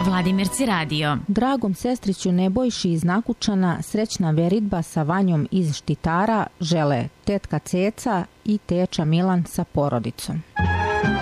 Vladimirci radio. Dragom sestriću Nebojši iz Nakučana srećna veritba sa Vanjom iz Štitara žele tetka Ceca i teča Milan sa porodicom.